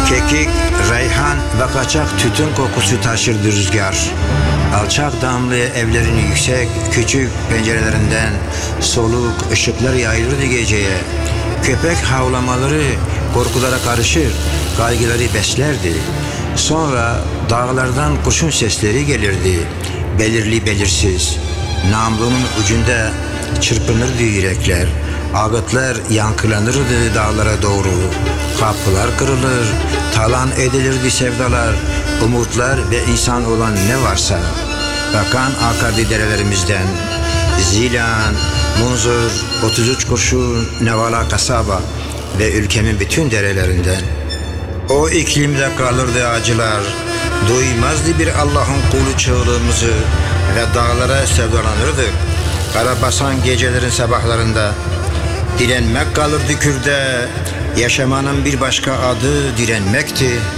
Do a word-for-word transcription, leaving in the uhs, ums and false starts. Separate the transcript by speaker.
Speaker 1: Kekik, reyhan ve kaçak tütün kokusu taşırdı rüzgar. Alçak damlı evlerin yüksek, küçük pencerelerinden soluk ışıklar yayılırdı geceye. Köpek havlamaları korkulara karışır, kaygıları beslerdi. Sonra dağlardan kurşun sesleri gelirdi, belirli belirsiz. Namlunun ucunda çırpınırdı yürekler. Ağıtlar yankılanırdı dağlara doğru. Kapılar kırılır, talan edilirdi sevdalar. Umutlar ve insan olan ne varsa akan akardı derelerimizden. Zilan, Munzur, otuz üç kurşun, Nevala kasaba ve ülkemin bütün derelerinden. O iklimde kalırdı acılar, duymazdı bir Allah'ın kulu çığlığımızı ve dağlara sevdalanırdık. Karabasan gecelerin sabahlarında direnmek kalırdı kürde, yaşamanın bir başka adı direnmekti.